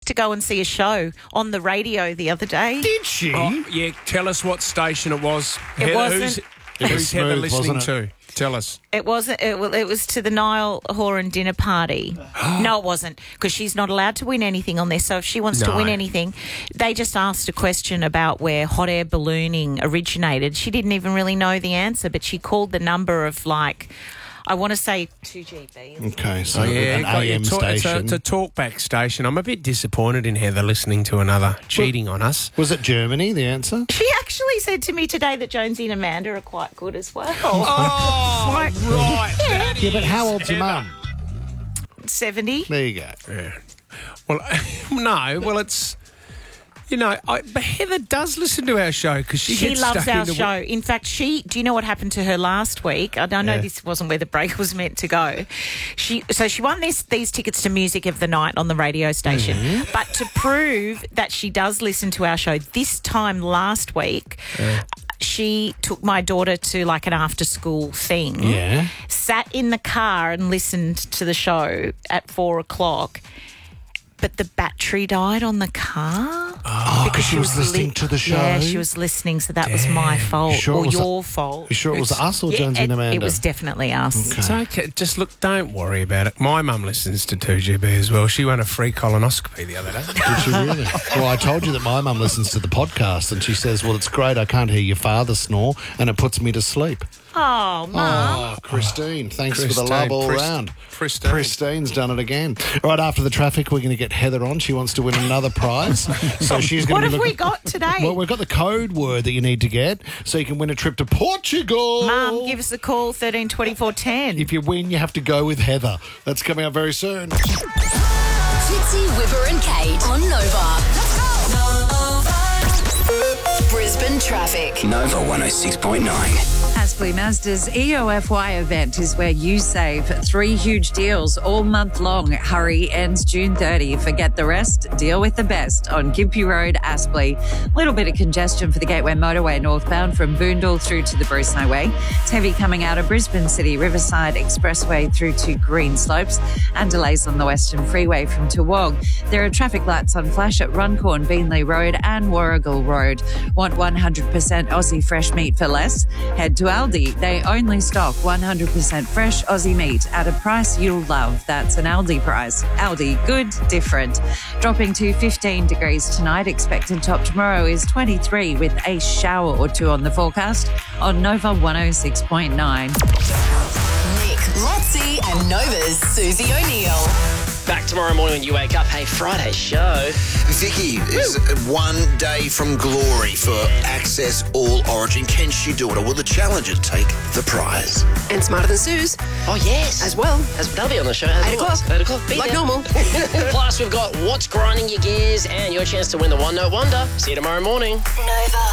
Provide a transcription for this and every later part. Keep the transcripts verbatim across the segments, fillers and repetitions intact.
to go and see a show on the radio the other day. Did she? Oh, yeah, tell us what station it was. It Heather, wasn't- Who's, It was who's Heather smooth, listening wasn't to? Tell us. It wasn't. It, well, it was to the Niall Horan dinner party. No, it wasn't, because she's not allowed to win anything on this. So if she wants to No. win anything, they just asked a question about where hot air ballooning originated. She didn't even really know the answer, but she called the number of, like, I want to say two G B. Okay, so Oh, yeah, an got A your M talk- it's, a, station. it's a talkback station. I'm a bit disappointed in Heather listening to another cheating on us. Was it Germany, the answer? She actually said to me today that Jonesy and Amanda are quite good as well. Oh, Like- right. that Yeah, but is how old's your Heather. mum? seventy. There you go. Yeah. Well, no. Well, it's you know, I, but Heather does listen to our show because she, She gets loves stuck our in the show. In fact, she. Do you know what happened to her last week? I don't know. Yeah. This wasn't where the break was meant to go. She so she won this these tickets to Music of the Night on the radio station. Mm-hmm. But to prove that she does listen to our show, this time last week. She took my daughter to like an after school thing. Yeah. Sat in the car and listened to the show at four o'clock. But the battery died on the car. Oh, because she was listening li- to the show. Yeah, she was listening, so that was my fault sure or it was your fault. You sure it was us or Yeah, Jonesy it, and Amanda? it was definitely us. It's okay. Just look, don't worry about it. My mum listens to two G B as well. She won a free colonoscopy the other day. Did she really? Well, I told you that my mum listens to the podcast and she says, well, it's great, I can't hear your father snore and it puts me to sleep. Oh, Mum. Oh, Christine, thanks for the Christine, love all Prist- round. Pristine. Pristine's done it again. All right, after the traffic, we're going to get Heather on. She wants to win another prize. So she's going What to have we got today? Well, we've got the code word that you need to get so you can win a trip to Portugal. Mum, give us a call, thirteen twenty-four ten. If you win, you have to go with Heather. That's coming up very soon. Fitzy, Whipper and Kate on Nova. Brisbane traffic. Nova one oh six point nine. Aspley Mazda's E O F Y event is where you save three huge deals all month long. Hurry, ends June thirtieth. Forget the rest. Deal with the best on Gympie Road, Aspley. Little bit of congestion for the Gateway Motorway northbound from Boondall through to the Bruce Highway. It's heavy coming out of Brisbane City, Riverside Expressway through to Green Slopes, and delays on the Western Freeway from Tawog. There are traffic lights on flash at Runcorn, Beanley Road and Warrigal Road. Want one hundred percent Aussie fresh meat for less? Head to Aldi. They only stock one hundred percent fresh Aussie meat at a price you'll love. That's an Aldi price. Aldi, good, different. Dropping to fifteen degrees tonight. Expected top tomorrow is twenty-three with a shower or two on the forecast on Nova one oh six point nine. Nick, Lotzi and Nova's Susie O'Neill. Back tomorrow morning when you wake up. Hey, Friday show. Vicky is one day from glory for Access All Origin. Can she do it, or will the challenger take the prize? And Smarter Than Suze Oh, yes. as well. As, they'll be on the show. As Eight always. o'clock. Eight o'clock. Be Like there. normal. Plus, we've got What's Grinding Your Gears and your chance to win the One Note Wonder. See you tomorrow morning. Nova.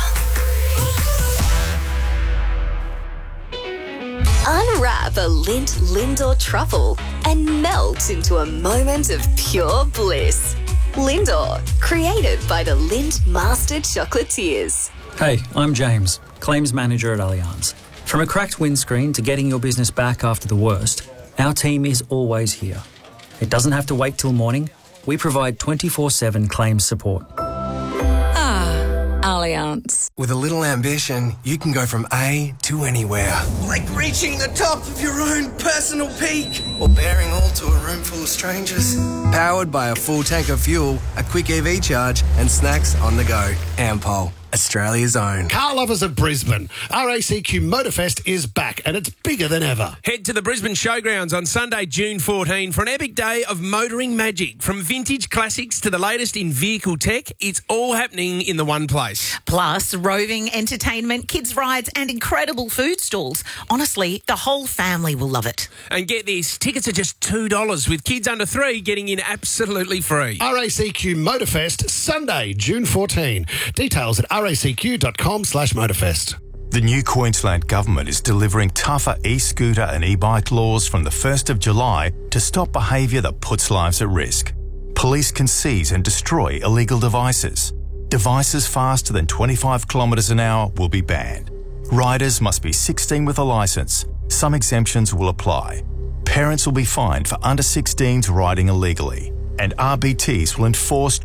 Unwrap a Lindt Lindor truffle and melt into a moment of pure bliss. Lindor, created by the Lindt Master Chocolatiers. Hey, I'm James, Claims Manager at Allianz. From a cracked windscreen to getting your business back after the worst, our team is always here. It doesn't have to wait till morning. We provide twenty-four seven claims support. Allianz. With a little ambition, you can go from A to anywhere. Like reaching the top of your own personal peak. Or bearing all to a room full of strangers. Powered by a full tank of fuel, a quick E V charge, and snacks on the go. Ampol, Australia's own. Car lovers of Brisbane, R A C Q Motorfest is back and it's bigger than ever. Head to the Brisbane Showgrounds on Sunday, June fourteenth for an epic day of motoring magic. From vintage classics to the latest in vehicle tech, it's all happening in the one place. Plus, roving entertainment, kids' rides and incredible food stalls. Honestly, the whole family will love it. And get this, tickets are just two dollars, with kids under three getting in absolutely free. R A C Q Motorfest, Sunday, June fourteenth. Details at racq.com slash motorfest. The new Queensland Government is delivering tougher e-scooter and e-bike laws from the first of July to stop behaviour that puts lives at risk. Police can seize and destroy illegal devices. Devices faster than twenty-five kilometres an hour will be banned. Riders must be sixteen with a licence. Some exemptions will apply. Parents will be fined for under sixteens riding illegally. And R B Ts will enforce